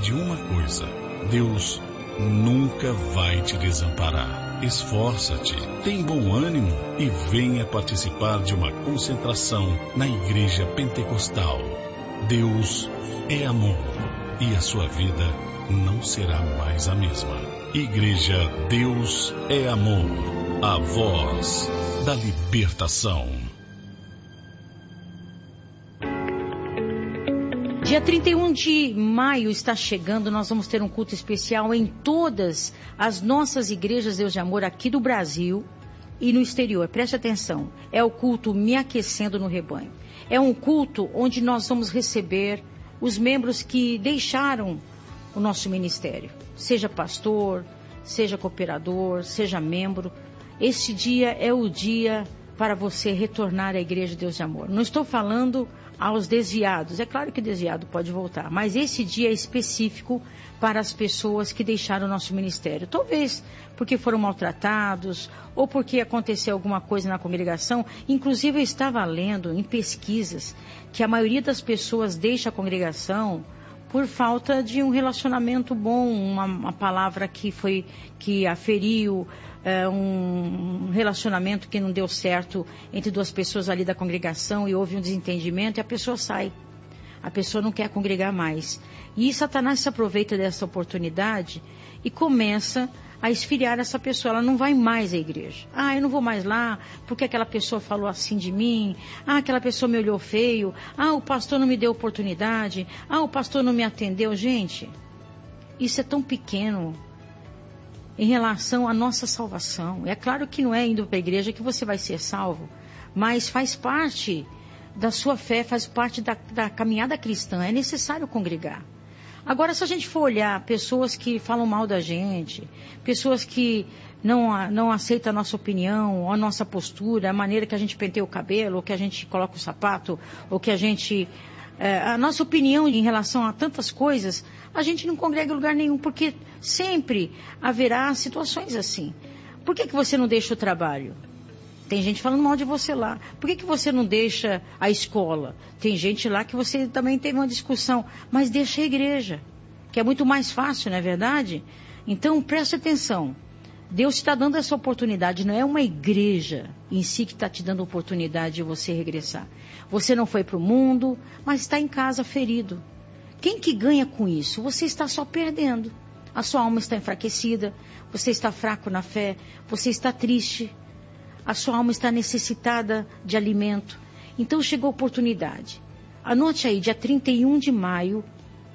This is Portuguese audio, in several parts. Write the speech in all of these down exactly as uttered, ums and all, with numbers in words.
de uma coisa: Deus nunca vai te desamparar. Esforça-te, tem bom ânimo e venha participar de uma concentração na Igreja Pentecostal. Deus é amor e a sua vida não será mais a mesma. Igreja Deus é Amor, a voz da libertação. Dia trinta e um de maio está chegando, nós vamos ter um culto especial em todas as nossas igrejas Deus de Amor aqui do Brasil e no exterior. Preste atenção, é o culto Me Aquecendo no Rebanho. É um culto onde nós vamos receber os membros que deixaram o nosso ministério. Seja pastor, seja cooperador, seja membro. Este dia é o dia para você retornar à Igreja Deus de Amor. Não estou falando aos desviados. É claro que o desviado pode voltar, mas esse dia é específico para as pessoas que deixaram o nosso ministério. Talvez porque foram maltratados ou porque aconteceu alguma coisa na congregação. Inclusive eu estava lendo em pesquisas que a maioria das pessoas deixa a congregação por falta de um relacionamento bom, uma, uma palavra que foi que a feriu, é, um relacionamento que não deu certo entre duas pessoas ali da congregação e houve um desentendimento e a pessoa sai. A pessoa não quer congregar mais. E Satanás se aproveita dessa oportunidade e começa a esfriar essa pessoa. Ela não vai mais à igreja. Ah, eu não vou mais lá porque aquela pessoa falou assim de mim. Ah, aquela pessoa me olhou feio. Ah, o pastor não me deu oportunidade. Ah, o pastor não me atendeu. Gente, isso é tão pequeno em relação à nossa salvação. É claro que não é indo para a igreja que você vai ser salvo, mas faz parte da sua fé, faz parte da, da caminhada cristã. É necessário congregar. Agora, se a gente for olhar pessoas que falam mal da gente, pessoas que não, não aceitam a nossa opinião, a nossa postura, a maneira que a gente penteia o cabelo, ou que a gente coloca o sapato, ou que a gente... É, a nossa opinião em relação a tantas coisas, a gente não congrega em lugar nenhum, porque sempre haverá situações assim. Por que que você não deixa o trabalho? Tem gente falando mal de você lá. Por que que você não deixa a escola? Tem gente lá que você também teve uma discussão. Mas deixa a igreja, que é muito mais fácil, não é verdade? Então, preste atenção. Deus está dando essa oportunidade. Não é uma igreja em si que está te dando a oportunidade de você regressar. Você não foi para o mundo, mas está em casa ferido. Quem que ganha com isso? Você está só perdendo. A sua alma está enfraquecida. Você está fraco na fé. Você está triste. A sua alma está necessitada de alimento. Então chegou a oportunidade. Anote aí, dia trinta e um de maio,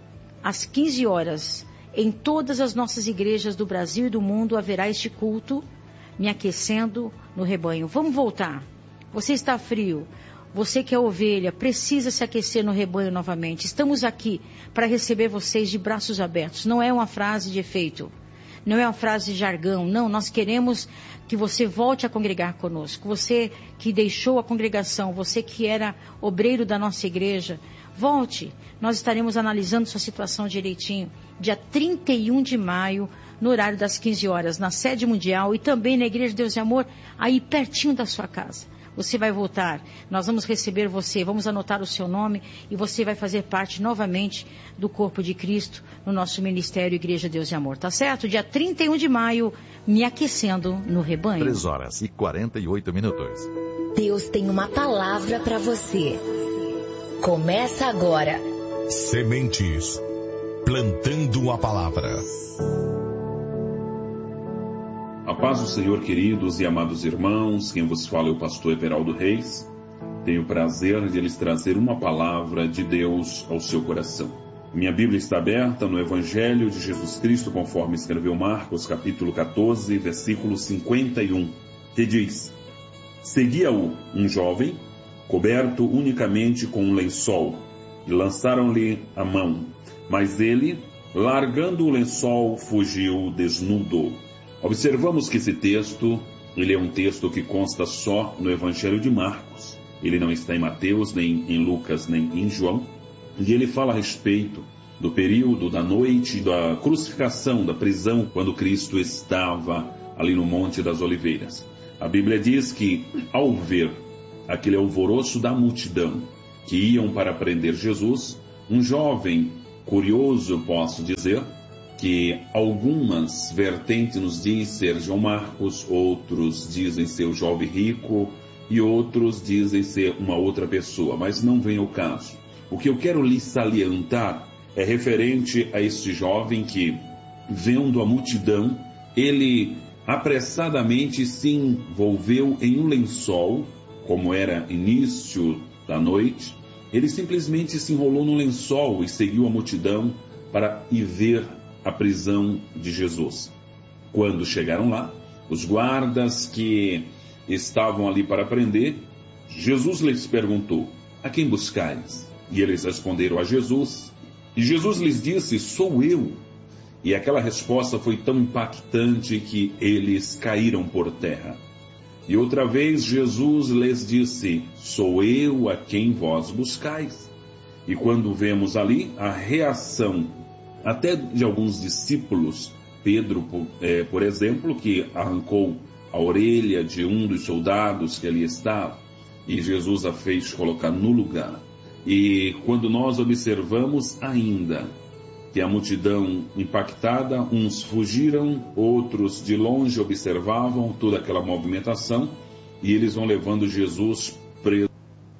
às quinze horas, em todas as nossas igrejas do Brasil e do mundo, haverá este culto, Me Aquecendo no Rebanho. Vamos voltar. Você está frio. Você que é ovelha, precisa se aquecer no rebanho novamente. Estamos aqui para receber vocês de braços abertos. Não é uma frase de efeito. Não é uma frase de jargão, não. Nós queremos que você volte a congregar conosco. Você que deixou a congregação, você que era obreiro da nossa igreja, volte. Nós estaremos analisando sua situação direitinho. Dia trinta e um de maio, no horário das quinze horas, na sede mundial e também na Igreja Deus de Amor, aí pertinho da sua casa. Você vai voltar, nós vamos receber você, vamos anotar o seu nome e você vai fazer parte novamente do corpo de Cristo no nosso ministério Igreja Deus de Amor, tá certo? Dia trinta e um de maio, Me Aquecendo no Rebanho. três horas e quarenta e oito minutos. Deus tem uma palavra para você. Começa agora. Sementes, plantando a palavra. A paz do Senhor, queridos e amados irmãos, quem vos fala é o pastor Everaldo Reis. Tenho o prazer de lhes trazer uma palavra de Deus ao seu coração. Minha Bíblia está aberta no Evangelho de Jesus Cristo, conforme escreveu Marcos, capítulo quatorze, versículo cinquenta e um, que diz: Seguia-o um jovem, coberto unicamente com um lençol, e lançaram-lhe a mão, mas ele, largando o lençol, fugiu desnudo. Observamos que esse texto, ele é um texto que consta só no Evangelho de Marcos. Ele não está em Mateus, nem em Lucas, nem em João. E ele fala a respeito do período da noite, da crucificação, da prisão, quando Cristo estava ali no Monte das Oliveiras. A Bíblia diz que, ao ver aquele alvoroço da multidão que iam para prender Jesus, um jovem curioso, eu posso dizer, que algumas vertentes nos dizem ser João Marcos, outros dizem ser o jovem rico e outros dizem ser uma outra pessoa, mas não vem ao caso. O que eu quero lhe salientar é referente a este jovem que, vendo a multidão, ele apressadamente se envolveu em um lençol, como era início da noite. Ele simplesmente se enrolou no lençol e seguiu a multidão para ir ver a prisão de Jesus. Quando chegaram lá, os guardas que estavam ali para prender, Jesus lhes perguntou: a quem buscais? E eles responderam: a Jesus. E Jesus lhes disse: sou eu. E aquela resposta foi tão impactante que eles caíram por terra. E outra vez Jesus lhes disse: sou eu a quem vós buscais. E quando vemos ali a reação até de alguns discípulos, Pedro, é, por exemplo, que arrancou a orelha de um dos soldados que ali estava, e Jesus a fez colocar no lugar. E quando nós observamos ainda que a multidão impactada, uns fugiram, outros de longe observavam toda aquela movimentação, e eles vão levando Jesus preso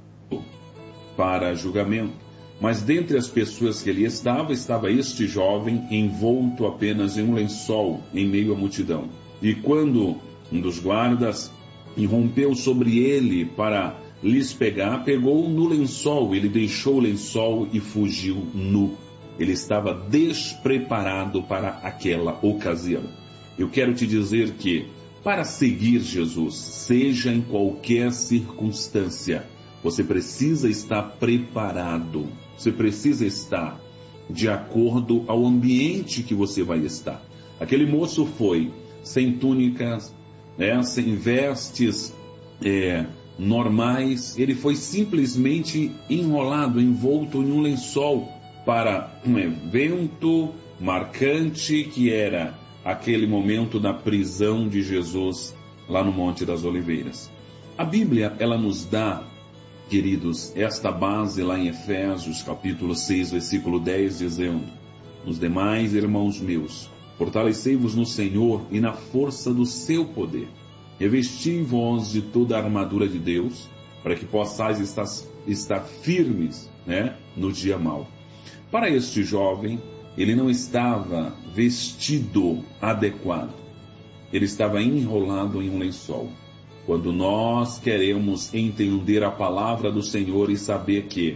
para julgamento. Mas dentre as pessoas que ali estava, estava este jovem envolto apenas em um lençol, em meio à multidão. E quando um dos guardas irrompeu sobre ele para lhes pegar, pegou no lençol, ele deixou o lençol e fugiu nu. Ele estava despreparado para aquela ocasião. Eu quero te dizer que, para seguir Jesus, seja em qualquer circunstância, você precisa estar preparado. Você precisa estar de acordo ao ambiente que você vai estar. Aquele moço foi sem túnicas, né, sem vestes é, normais. Ele foi simplesmente enrolado, envolto em um lençol para um evento marcante que era aquele momento da prisão de Jesus lá no Monte das Oliveiras. A Bíblia, ela nos dá, queridos, esta base lá em Efésios, capítulo seis, versículo dez, dizendo: os demais, irmãos meus, fortalecei-vos no Senhor e na força do seu poder. Revesti-vos de toda a armadura de Deus, para que possais estar, estar firmes, né, no dia mau. Para este jovem, ele não estava vestido adequado. Ele estava enrolado em um lençol. Quando nós queremos entender a palavra do Senhor e saber que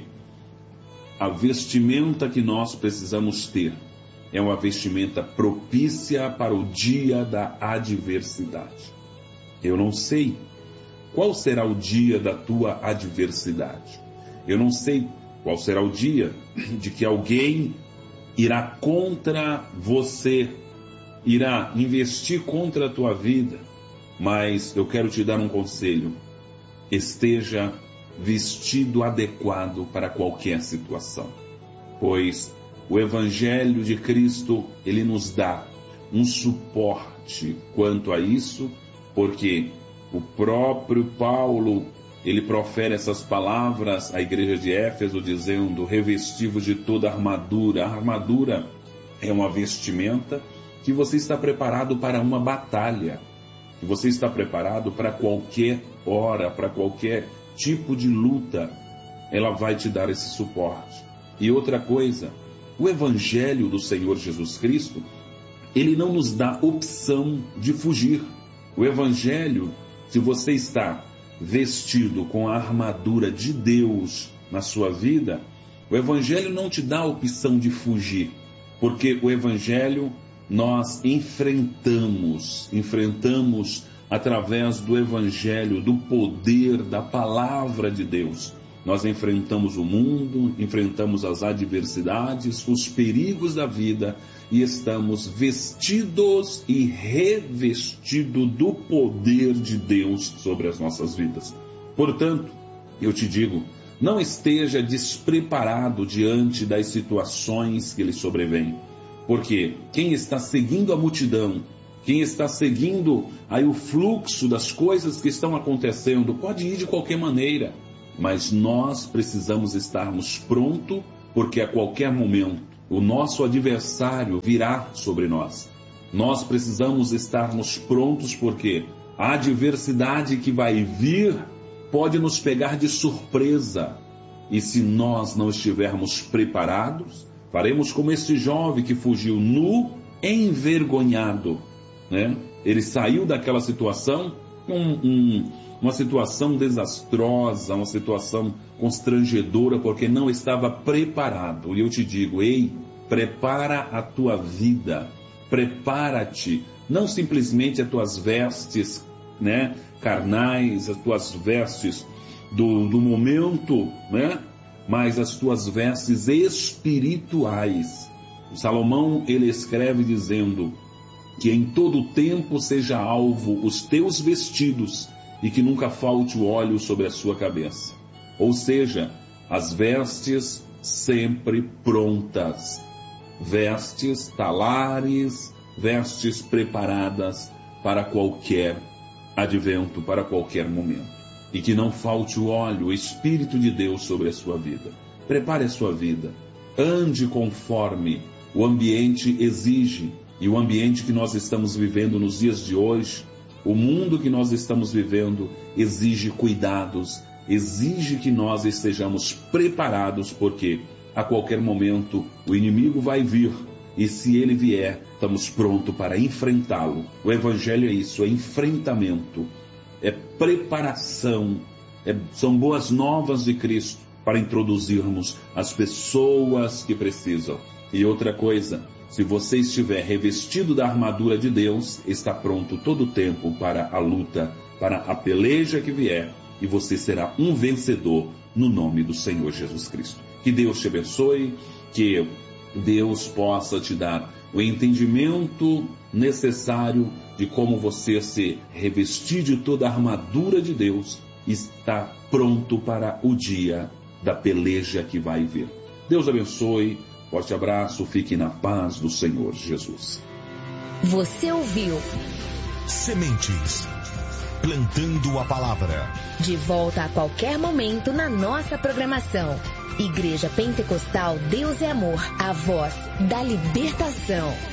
a vestimenta que nós precisamos ter é uma vestimenta propícia para o dia da adversidade. Eu não sei qual será o dia da tua adversidade. Eu não sei qual será o dia de que alguém irá contra você, irá investir contra a tua vida. Mas eu quero te dar um conselho: esteja vestido adequado para qualquer situação, pois o Evangelho de Cristo, ele nos dá um suporte quanto a isso, porque o próprio Paulo, ele profere essas palavras à igreja de Éfeso, dizendo: revesti-vos de toda a armadura. A armadura é uma vestimenta que você está preparado para uma batalha, que você está preparado para qualquer hora, para qualquer tipo de luta. Ela vai te dar esse suporte. E outra coisa, o Evangelho do Senhor Jesus Cristo, ele não nos dá opção de fugir. O Evangelho, se você está vestido com a armadura de Deus na sua vida, o Evangelho não te dá a opção de fugir, porque o Evangelho nós enfrentamos, enfrentamos através do Evangelho, do poder da palavra de Deus. Nós enfrentamos o mundo, enfrentamos as adversidades, os perigos da vida e estamos vestidos e revestidos do poder de Deus sobre as nossas vidas. Portanto, eu te digo, não esteja despreparado diante das situações que lhe sobrevêm. Porque quem está seguindo a multidão, quem está seguindo aí o fluxo das coisas que estão acontecendo, pode ir de qualquer maneira. Mas nós precisamos estarmos prontos, porque a qualquer momento o nosso adversário virá sobre nós. Nós precisamos estarmos prontos, porque a adversidade que vai vir pode nos pegar de surpresa. E se nós não estivermos preparados, faremos como esse jovem que fugiu nu, envergonhado, né? Ele saiu daquela situação com um, uma situação desastrosa, uma situação constrangedora, porque não estava preparado. E eu te digo, ei, prepara a tua vida, prepara-te, não simplesmente as tuas vestes, né, carnais, as tuas vestes do, do momento, né, mas as tuas vestes espirituais. O Salomão, ele escreve dizendo que em todo tempo seja alvo os teus vestidos e que nunca falte o óleo sobre a sua cabeça. Ou seja, as vestes sempre prontas, vestes talares, vestes preparadas para qualquer advento, para qualquer momento. E que não falte o óleo, o Espírito de Deus sobre a sua vida. Prepare a sua vida, ande conforme o ambiente exige. E o ambiente que nós estamos vivendo nos dias de hoje, o mundo que nós estamos vivendo, exige cuidados, exige que nós estejamos preparados, porque a qualquer momento o inimigo vai vir, e se ele vier, estamos prontos para enfrentá-lo. O Evangelho é isso, é enfrentamento, é preparação, é, são boas novas de Cristo para introduzirmos as pessoas que precisam. E outra coisa, se você estiver revestido da armadura de Deus, está pronto todo o tempo para a luta, para a peleja que vier, e você será um vencedor no nome do Senhor Jesus Cristo. Que Deus te abençoe, que Deus possa te dar o entendimento necessário de como você se revestir de toda a armadura de Deus e está pronto para o dia da peleja que vai vir. Deus abençoe, forte abraço, fique na paz do Senhor Jesus. Você ouviu Sementes, plantando a palavra. De volta a qualquer momento na nossa programação. Igreja Pentecostal Deus é Amor, a voz da libertação.